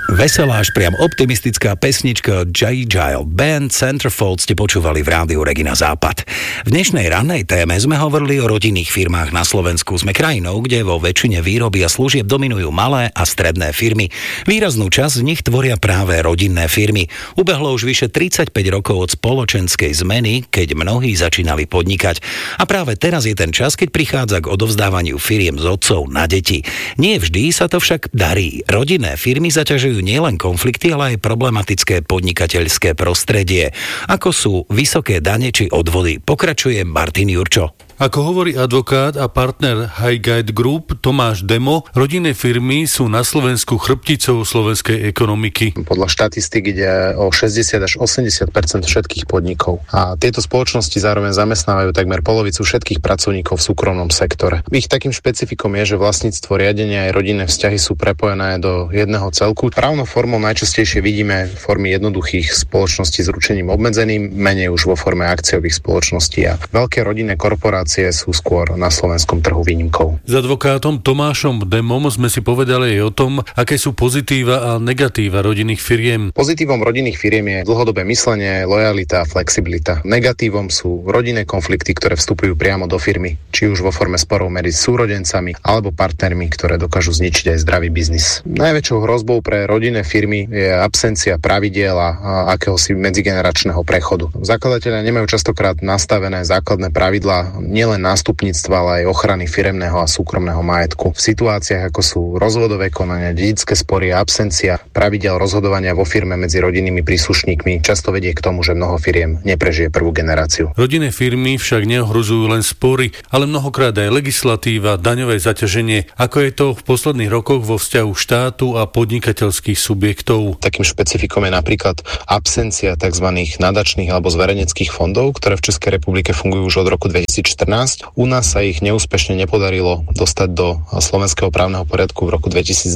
Veselá až priam optimistická pesnička J-Gile Band Centerfold ste počúvali v rádiu Regina Západ. V dnešnej rannej téme sme hovorili o rodinných firmách na Slovensku. Sme krajinou, kde vo väčšine výroby a služieb dominujú malé a stredné firmy. Výraznú časť z nich tvoria práve rodinné firmy. Ubehlo už vyše 35 rokov od spoločenskej zmeny, keď mnohí začínali podnikať. A práve teraz je ten čas, keď prichádza k odovzdávaniu firiem z otcov na deti. Nie vždy sa to však darí. Rodinné firmy zaťažujú nielen konflikty, ale aj problematické podnikateľské prostredie, ako sú vysoké dane či odvody. Pokračuje Martin Jurčo. Ako hovorí advokát a partner Highgate Group Tomáš Demo, rodinné firmy sú na Slovensku chrbticou slovenskej ekonomiky. Podľa štatistik ide o 60 až 80% všetkých podnikov. A tieto spoločnosti zároveň zamestnávajú takmer polovicu všetkých pracovníkov v súkromnom sektore. Ich takým špecifikom je, že vlastníctvo, riadenie aj rodinné vzťahy sú prepojené do jedného celku. Právnou formou najčastejšie vidíme formy jednoduchých spoločností s ručením obmedzeným, menej už vo forme akciových spoločností a veľké rodinné korporácie sú skôr na slovenskom trhu výnimkou. S advokátom Tomášom Demom sme si povedali aj o tom, aké sú pozitíva a negatíva rodinných firiem. Pozitívom rodinných firiem je dlhodobé myslenie, lojalita a flexibilita. Negatívom sú rodinné konflikty, ktoré vstupujú priamo do firmy, či už vo forme sporov medzi súrodencami alebo partnermi, ktoré dokážu zničiť aj zdravý biznis. Najväčšou hrozbou pre rodinné firmy je absencia pravidiel a akéhosi medzigeneračného prechodu. Zakladatelia nemajú častokrát nastavené základné pravidlá nielen nástupníctva, ale aj ochrany firemného a súkromného majetku. V situáciách ako sú rozvodové konania, dedičské spory a absencia pravidiel rozhodovania vo firme medzi rodinnými príslušníkmi často vedie k tomu, že mnoho firiem neprežije prvú generáciu. Rodinné firmy však neohrozujú len spory, ale mnohokrát aj legislatíva, daňové zaťaženie, ako je to v posledných rokoch vo vzťahu štátu a podnikateľských subjektov. Takým špecifikom je napríklad absencia tzv. Nadačných alebo zverejneckých fondov, ktoré v Českej republike fungujú už od roku 2014. U nás sa ich neúspešne nepodarilo dostať do slovenského právneho poriadku v roku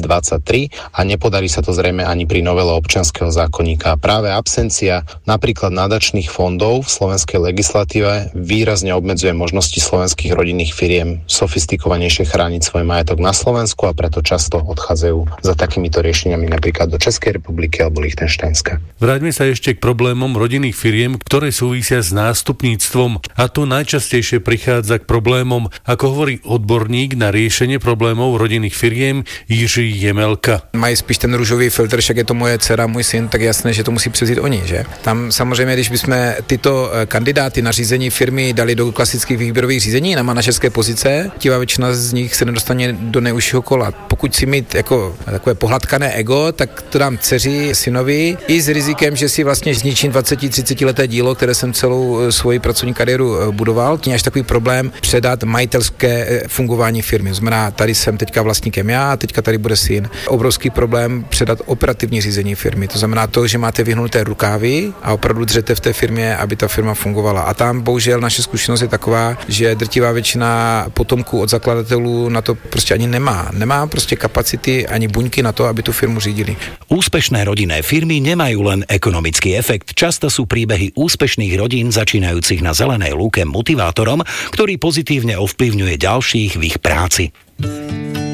2023 a nepodarí sa to zrejme ani pri novele občianskeho zákonníka. Práve absencia napríklad nadačných fondov v slovenskej legislatíve výrazne obmedzuje možnosti slovenských rodinných firiem sofistikovanejšie chrániť svoj majetok na Slovensku a preto často odchádzajú za takýmito riešeniami napríklad do Českej republiky alebo Lichtensteinska. Vráťme sa ešte k problémom rodinných firiem, ktoré súvisia s nástupníctvom, a to najčastejšie prichádza k problémom, ako hovorí odborník na riešenie problémov rodinných firiem Jiří Jemelka. Mají spíš ten růžový filtr, však je to moje dcera, můj syn, tak jasné, že to musí převzít oni, že? Tam samozřejmě, když bychom tyto kandidáty na řízení firmy dali do klasických výběrových řízení na manažerské pozice,tivá většina z nich se nedostane do neužšího kola. Pokud si mít jako takové pohladkané ego, tak to dám dceři, synovi, i s rizikem, že si vlastně zničím 20-30 leté dílo, které jsem celou svoji pracovní kariéru budoval. Tím až takový problém předat majitelské fungování firmy. Znamená, tady jsem teďka vlastníkem já a teďka tady bude syn. Obrovský problém předat operativní řízení firmy. To znamená to, že máte vyhnuté rukávy a opravdu dřete v té firmě, aby ta firma fungovala. A tam bohužel naše zkušenost je taková, že drtivá většina potomků od zakladatelů na to prostě ani nemá. Nemá prostě kapacity ani buňky na to, aby tu firmu řídili. Úspešné rodinné firmy nemajú len ekonomický efekt. Často sú príbehy úspešných rodín začínajúcich na zelenej lúke motivátorom, ktorý pozitívne ovplyvňuje ďalších v ich práci.